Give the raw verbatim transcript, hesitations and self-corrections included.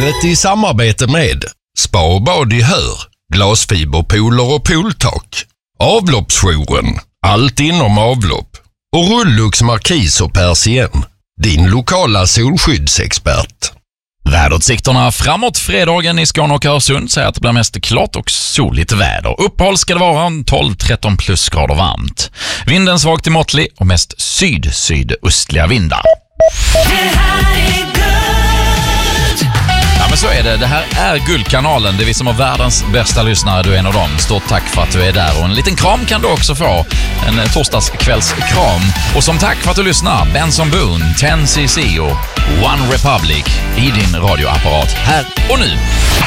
Programmet i samarbete med Spa och bad i Hör, glasfiberpooler och pooltak, Avloppsjouren, allt inom avlopp och Rullux Markis och Persien, din lokala solskyddsexpert. Väderutsikterna framåt fredagen i Skåne och Öresund säger att det blir mest klart och soligt väder. Uppehåll ska det vara tolv till tretton plusgrader varmt. Vinden svagt till måttlig och mest syd-sydöstliga vindar. Ja, men så är det. Det här är Guldkanalen. Det är vi som har världens bästa lyssnare. Du är en av dem. Stort tack för att du är där. Och en liten kram kan du också få. En torsdagskvällskram. Och som tack för att du lyssnar, Benson Boone, ten C C och One Republic i din radioapparat här och nu.